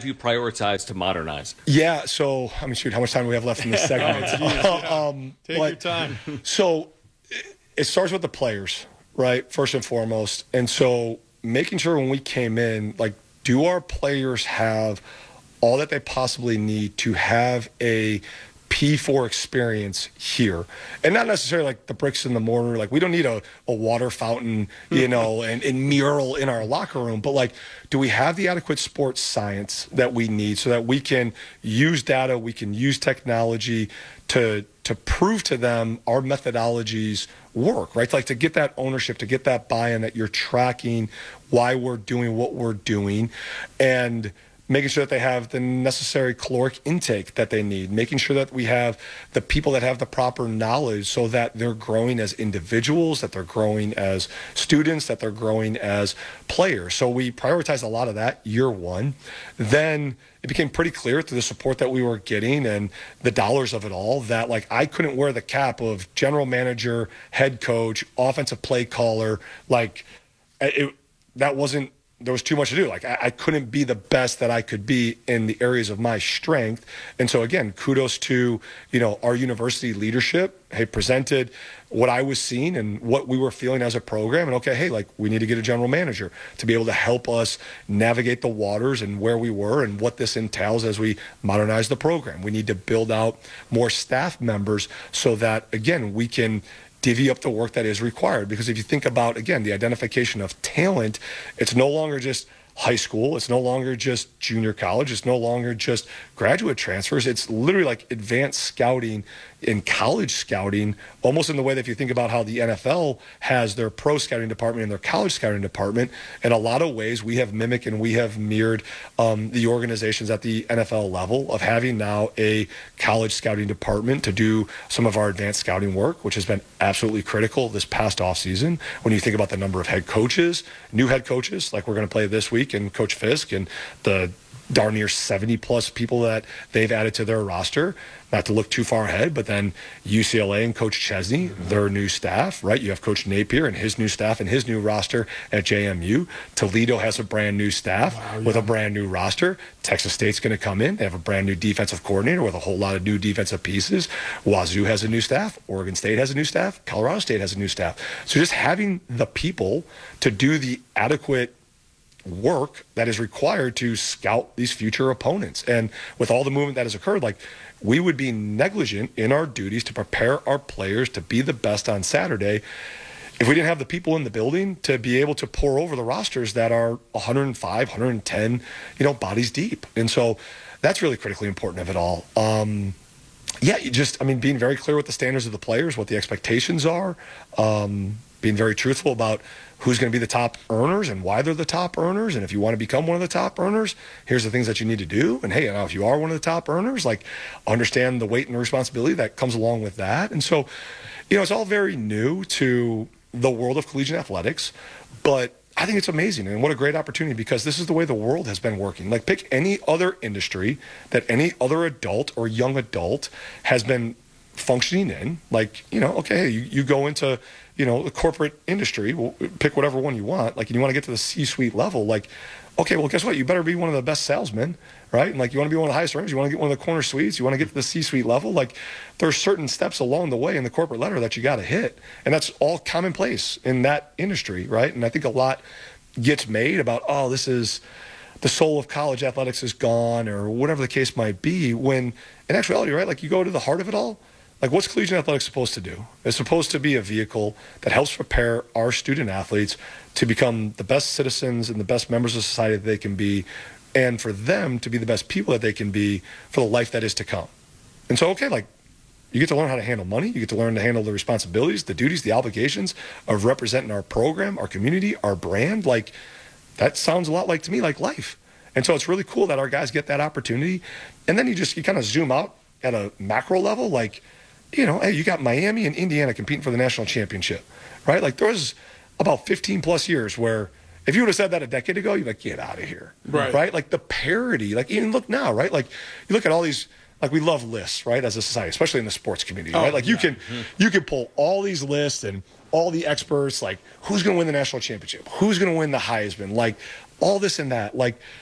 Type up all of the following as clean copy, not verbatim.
you prioritized to modernize? Yeah, so, I mean, shoot, how much time do we have left in this segment? Take your time. So it starts with the players, right, first and foremost. And so making sure when we came in, like, do our players have all that they possibly need to have a P4 experience here? And not necessarily like the bricks and the mortar. Like, we don't need a water fountain, you know, and mural in our locker room. But, like, do we have the adequate sports science that we need so that we can use data, we can use technology to prove to them our methodologies work, right? Like, to get that ownership, to get that buy-in, that you're tracking why we're doing what we're doing, and making sure that they have the necessary caloric intake that they need, making sure that we have the people that have the proper knowledge so that they're growing as individuals, that they're growing as students, that they're growing as players. So we prioritized a lot of that year one. Then it became pretty clear through the support that we were getting and the dollars of it all that, like, I couldn't wear the cap of general manager, head coach, offensive play caller. Like, there was too much to do. Like, I couldn't be the best that I could be in the areas of my strength. And so, again, kudos to, you know, our university leadership. Hey, presented what I was seeing and what we were feeling as a program. And, okay, hey, like, we need to get a general manager to be able to help us navigate the waters and where we were and what this entails as we modernize the program. We need to build out more staff members so that, again, we can divvy up the work that is required. Because if you think about, again, the identification of talent, it's no longer just high school. It's no longer just junior college. It's no longer just graduate transfers. It's literally like advanced scouting in college scouting, almost in the way that if you think about how the NFL has their pro scouting department and their college scouting department, in a lot of ways we have mimicked and we have mirrored the organizations at the NFL level of having now a college scouting department to do some of our advanced scouting work, which has been absolutely critical this past offseason. When you think about the number of head coaches, new head coaches, like we're going to play this week, and Coach Fisk, and the darn near 70-plus people that they've added to their roster. Not to look too far ahead, but then UCLA and Coach Chesney, their new staff, right? You have Coach Napier and his new staff and his new roster at JMU. Toledo has a brand new staff with a brand new roster. Texas State's going to come in. They have a brand new defensive coordinator with a whole lot of new defensive pieces. Wazoo has a new staff. Oregon State has a new staff. Colorado State has a new staff. So just having the people to do the adequate work that is required to scout these future opponents. And with all the movement that has occurred, like, we would be negligent in our duties to prepare our players to be the best on Saturday if we didn't have the people in the building to be able to pour over the rosters that are 105, 110, bodies deep. And so that's really critically important of it all. Being very clear with the standards of the players, what the expectations are, being very truthful about who's going to be the top earners and why they're the top earners. And if you want to become one of the top earners, here's the things that you need to do. And hey, if you are one of the top earners, like, understand the weight and the responsibility that comes along with that. And so, it's all very new to the world of collegiate athletics, but I think it's amazing. And what a great opportunity, because this is the way the world has been working. Like, pick any other industry that any other adult or young adult has been functioning in. Like, okay, you go into, the corporate industry, well, pick whatever one you want, like, and you want to get to the C-suite level, like, okay, well, guess what? You better be one of the best salesmen, right? And, like, you want to be one of the highest earners, you want to get one of the corner suites, you want to get to the C-suite level. Like, there's certain steps along the way in the corporate ladder that you got to hit. And that's all commonplace in that industry, right? And I think a lot gets made about, oh, this is the soul of college athletics is gone, or whatever the case might be, when in actuality, right, like, you go to the heart of it all. Like, what's collegiate athletics supposed to do? It's supposed to be a vehicle that helps prepare our student athletes to become the best citizens and the best members of society that they can be, and for them to be the best people that they can be for the life that is to come. And so, okay, like, you get to learn how to handle money. You get to learn to handle the responsibilities, the duties, the obligations of representing our program, our community, our brand. Like, that sounds a lot like, to me, like life. And so it's really cool that our guys get that opportunity. And then you kind of zoom out at a macro level, like, hey, you got Miami and Indiana competing for the national championship, right? Like, there was about 15 plus years where if you would have said that a decade ago, you'd be like, get out of here, right? Like, the parity, like, even look now, right? Like, you look at all these, like, we love lists, right, as a society, especially in the sports community, right? Like, you can pull all these lists and all the experts, like, who's going to win the national championship? Who's going to win the Heisman? Like, all this and that. Like,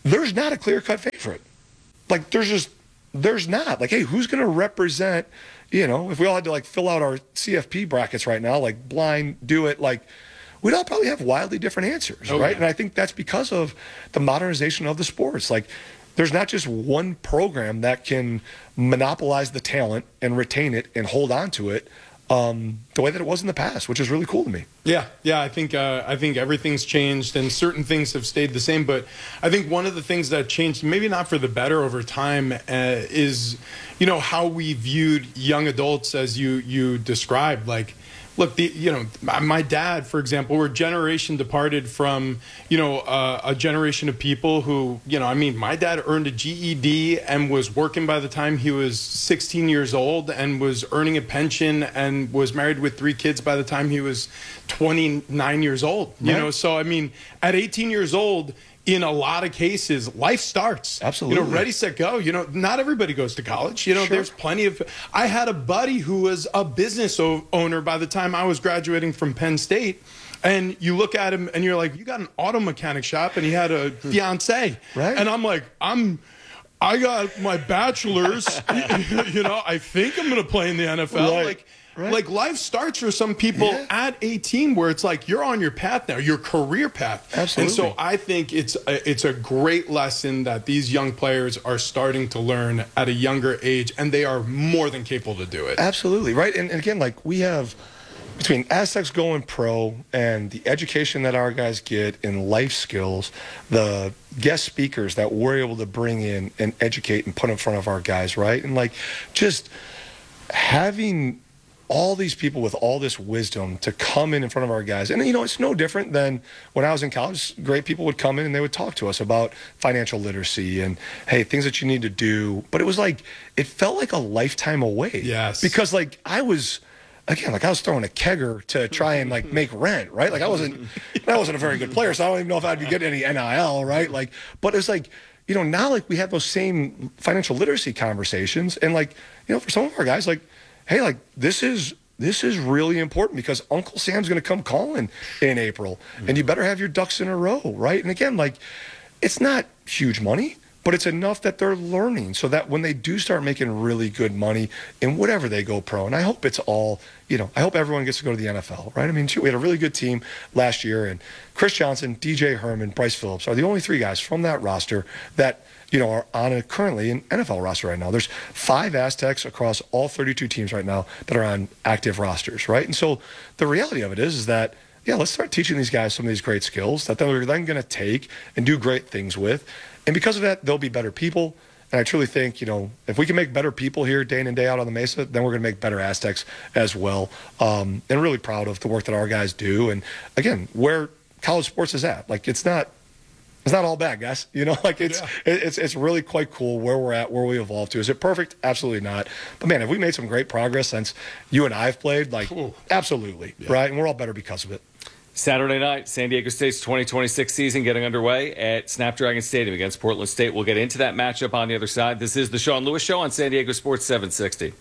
there's not a clear-cut favorite. Like, there's not. Like, hey, who's going to represent, if we all had to, like, fill out our CFP brackets right now, like, blind, do it, like, we'd all probably have wildly different answers, right? Yeah. And I think that's because of the modernization of the sports. Like, there's not just one program that can monopolize the talent and retain it and hold on to it the way that it was in the past, which is really cool to me. Yeah. I think everything's changed and certain things have stayed the same. But I think one of the things that changed, maybe not for the better over time, is how we viewed young adults, as you described. Like, look, my dad, for example, we're a generation departed from, a generation of people who, my dad earned a GED and was working by the time he was 16 years old and was earning a pension and was married with 3 kids by the time he was 29 years old. Right. So, at 18 years old, in a lot of cases, life starts. Absolutely. Ready, set, go. Not everybody goes to college. Sure. There's plenty of... I had a buddy who was a business owner by the time I was graduating from Penn State. And you look at him and you're like, you got an auto mechanic shop and he had a fiance. Right. And I'm like, I got my bachelor's. I think I'm going to play in the NFL. Right. Like life starts for some people at 18 where it's like you're on your path now, your career path. Absolutely. And so I think it's a great lesson that these young players are starting to learn at a younger age, and they are more than capable to do it. Absolutely, right? And again, like, we have, between Aztecs going pro and the education that our guys get in life skills, the guest speakers that we're able to bring in and educate and put in front of our guys, right? And, like, just having all these people with all this wisdom to come in front of our guys. And, it's no different than when I was in college. Great people would come in and they would talk to us about financial literacy and, hey, things that you need to do. But it was like, it felt like a lifetime away. Yes. Because, like, I was throwing a kegger to try and, like, make rent, right? Like, I wasn't a very good player, so I don't even know if I'd be getting any NIL, right? Like, but it's like, now, like, we have those same financial literacy conversations. And, like, for some of our guys, like, hey, like, this is really important because Uncle Sam's going to come calling in April, and you better have your ducks in a row, right? And again, like, it's not huge money, but it's enough that they're learning so that when they do start making really good money in whatever they go pro, and I hope it's all, I hope everyone gets to go to the NFL, right? I mean, we had a really good team last year, and Chris Johnson, DJ Herman, Bryce Phillips are the only 3 guys from that roster that are on currently an NFL roster right now. There's 5 Aztecs across all 32 teams right now that are on active rosters, right? And so the reality of it is that, let's start teaching these guys some of these great skills that they're then going to take and do great things with. And because of that, they'll be better people. And I truly think, if we can make better people here day in and day out on the Mesa, then we're going to make better Aztecs as well. And really proud of the work that our guys do. And again, where college sports is at, like, it's not all bad, guys. Like, it's really quite cool where we're at, where we evolved to. Is it perfect? Absolutely not. But, man, have we made some great progress since you and I have played? Like, absolutely, right? And we're all better because of it. Saturday night, San Diego State's 2026 season getting underway at Snapdragon Stadium against Portland State. We'll get into that matchup on the other side. This is the Sean Lewis Show on San Diego Sports 760.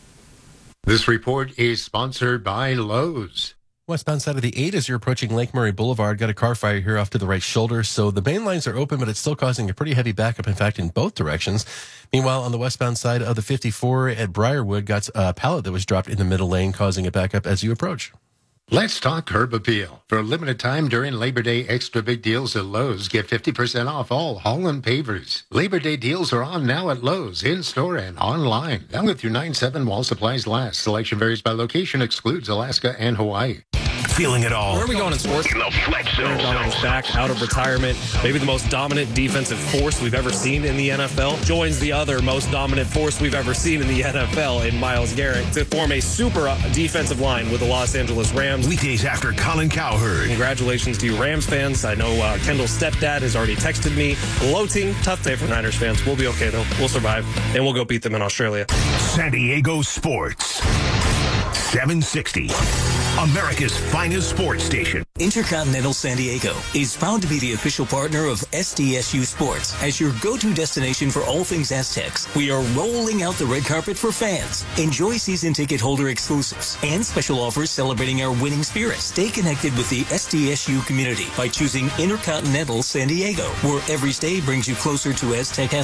This report is sponsored by Lowe's. Westbound side of the 8 as you're approaching Lake Murray Boulevard. Got a car fire here off to the right shoulder. So the main lines are open, but it's still causing a pretty heavy backup, in fact, in both directions. Meanwhile, on the westbound side of the 54 at Briarwood, got a pallet that was dropped in the middle lane, causing a backup as you approach. Let's talk Herb Appeal. For a limited time during Labor Day extra big deals at Lowe's, get 50% off all Holland pavers. Labor Day deals are on now at Lowe's, in-store and online. Valid through 9/7 while supplies last. Selection varies by location, excludes Alaska and Hawaii. Feeling it all. Where are we going in sports? Aaron Donald's back out of retirement. Maybe the most dominant defensive force we've ever seen in the NFL. Joins the other most dominant force we've ever seen in the NFL in Myles Garrett to form a super defensive line with the Los Angeles Rams. Weekdays after Colin Cowherd. Congratulations to you Rams fans. I know Kendall's stepdad has already texted me. Gloating. Tough day for Niners fans. We'll be okay, though. We'll survive. And we'll go beat them in Australia. San Diego Sports. 760. America's finest sports station. Intercontinental San Diego is proud to be the official partner of SDSU Sports as your go-to destination for all things Aztecs. We are rolling out the red carpet for fans. Enjoy season ticket holder exclusives and special offers celebrating our winning spirit. Stay connected with the SDSU community by choosing Intercontinental San Diego, where every stay brings you closer to Aztec